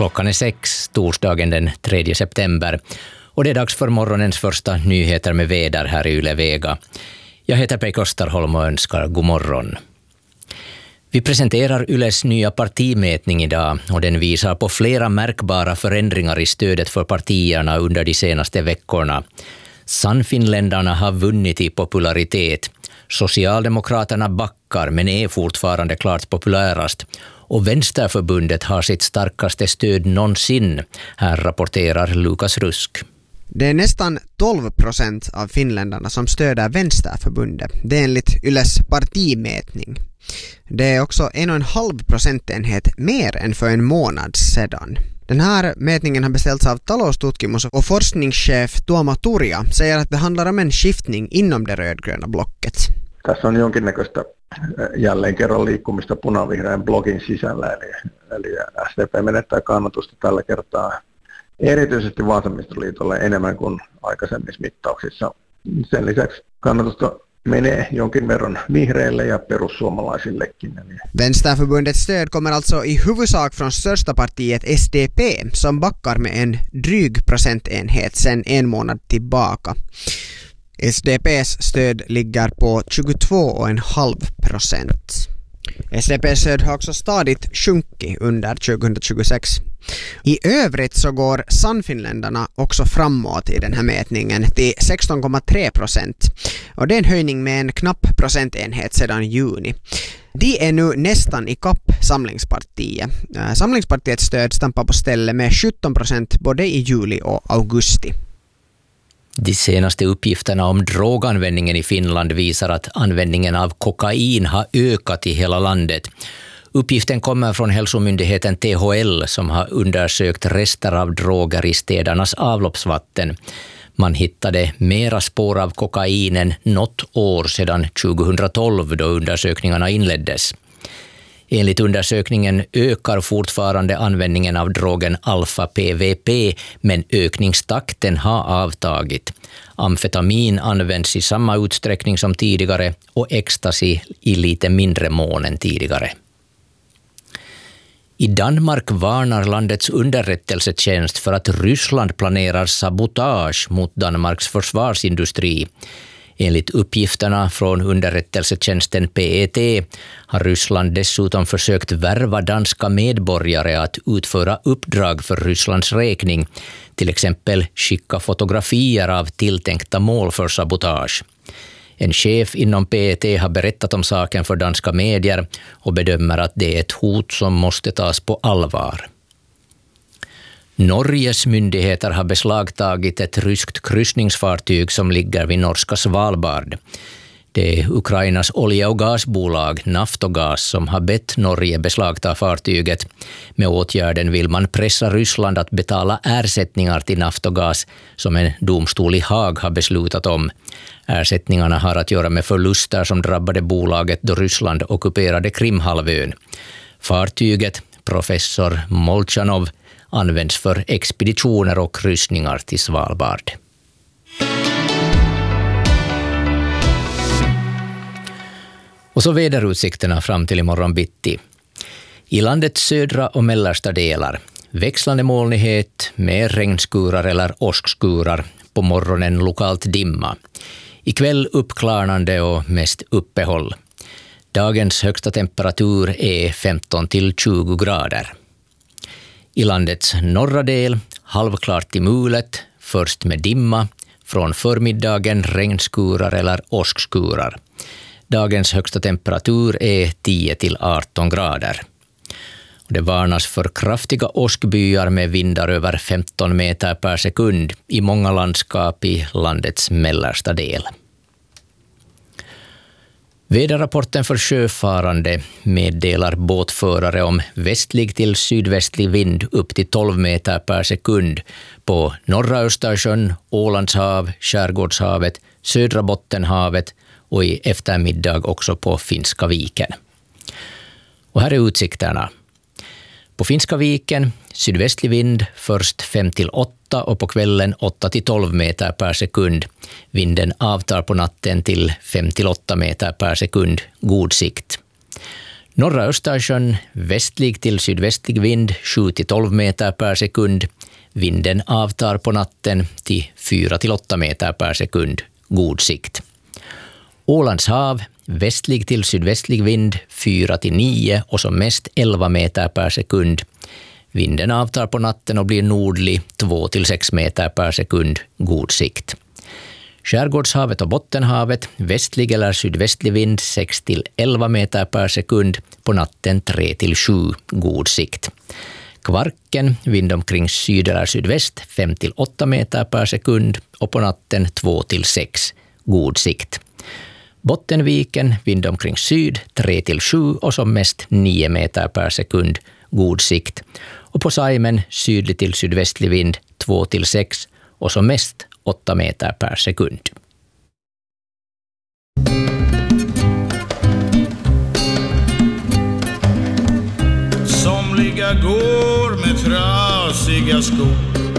Klockan är 6, torsdagen den 3 september. Och det är dags för morgonens första nyheter med väder här i Yle Vega. Jag heter Pekka Österholm och önskar god morgon. Vi presenterar Yles nya partimätning idag och den visar på flera märkbara förändringar i stödet för partierna under de senaste veckorna. Sannfinländarna har vunnit i popularitet. Socialdemokraterna backar men är fortfarande klart populärast. Och Vänsterförbundet har sitt starkaste stöd någonsin. Här rapporterar Lukas Rusk. Det är nästan 12% av finländarna som stöder Vänsterförbundet. Det är enligt Yles partimätning. Det är också 1,5 procentenhet mer än för en månad sedan. Den här mätningen har beställts av taloustutkimus- och forskningschef Tuomo Turja säger att det handlar om en skiftning inom det rödgröna blocket. Tässä on jonkinnäköistä jälleen kerran liikkumista punavihreän blogin sisällä, eli SDP menettää kannatusta tällä kertaa erityisesti Vasemmistoliitolle enemmän kuin aikaisemmissa mittauksissa. Sen lisäksi kannatusta menee jonkin verran vihreille ja perussuomalaisillekin. Vänsterförbundets stöd kommer alltså i huvudsak från största partiet SDP som backar med en dryg procentenhet sedan en månad tillbaka. SDP:s stöd ligger på 22,5%. SDP:s stöd har också stadigt sjunkit under 2026. I övrigt så går Sannfinländarna också framåt i den här mätningen till 16,3%. Och det är en höjning med en knapp procentenhet sedan juni. De är nu nästan i kapp Samlingspartiet. Samlingspartiets stöd stampar på ställe med 17% både i juli och augusti. De senaste uppgifterna om droganvändningen i Finland visar att användningen av kokain har ökat i hela landet. Uppgiften kommer från hälsomyndigheten THL som har undersökt rester av droger i städernas avloppsvatten. Man hittade mera spår av kokain än något år sedan 2012 då undersökningarna inleddes. Enligt undersökningen ökar fortfarande användningen av drogen alfa-PVP, men ökningstakten har avtagit. Amfetamin används i samma utsträckning som tidigare och ecstasy i lite mindre mån än tidigare. I Danmark varnar landets underrättelsetjänst för att Ryssland planerar sabotage mot Danmarks försvarsindustri. Enligt uppgifterna från underrättelsetjänsten PET har Ryssland dessutom försökt värva danska medborgare att utföra uppdrag för Rysslands räkning, till exempel skicka fotografier av tilltänkta mål för sabotage. En chef inom PET har berättat om saken för danska medier och bedömer att det är ett hot som måste tas på allvar. Norges myndigheter har beslagtagit ett ryskt kryssningsfartyg som ligger vid norska Svalbard. Det är Ukrainas olje- och gasbolag Naftogas som har bett Norge beslagta fartyget. Med åtgärden vill man pressa Ryssland att betala ersättningar till Naftogas som en domstol i Haag har beslutat om. Ersättningarna har att göra med förluster som drabbade bolaget då Ryssland ockuperade Krimhalvön. Fartyget, professor Molchanov, används för expeditioner och kryssningar till Svalbard. Och så väderutsikterna fram till imorgon bitti. I landets södra och mellersta delar växlande molnighet med regnskurar eller åskskurar, på morgonen lokalt dimma. Ikväll uppklarnande och mest uppehåll. Dagens högsta temperatur är 15 till 20 grader. I landets norra del halvklart till mulet, först med dimma, från förmiddagen regnskurar eller åskskurar. Dagens högsta temperatur är 10 till 18 grader. Det varnas för kraftiga åskbyar med vindar över 15 meter per sekund i många landskap i landets mellersta del. Väderrapporten för sjöfarande meddelar båtförare om västlig till sydvästlig vind upp till 12 meter per sekund på norra Östersjön, Ålandshav, Skärgårdshavet, södra Bottenhavet och i eftermiddag också på Finska viken. Och här är utsikterna. På Finska viken sydvästlig vind först 5 till 8 och på kvällen 8 till 12 meter per sekund. Vinden avtar på natten till 5 till 8 meter per sekund, god sikt. Norra Östersjön, västlig till sydvästlig vind 7-12 meter per sekund. Vinden avtar på natten till 4-8 meter per sekund. God sikt. Ålands hav, västlig till sydvästlig vind 4-9 och som mest 11 meter per sekund. Vinden avtar på natten och blir nordlig 2-6 meter per sekund. God sikt. Skärgårdshavet och Bottenhavet, västlig eller sydvästlig vind 6-11 meter per sekund, på natten 3-7, god sikt. Kvarken, vind omkring syd eller sydväst 5-8 meter per sekund och på natten 2-6, god sikt. Bottenviken, vind omkring syd 3-7 och som mest 9 meter per sekund, god sikt. Och på Saimen, sydlig till sydvästlig vind 2-6 och som mest 8 meter per sekund. Somliga går med trasiga skor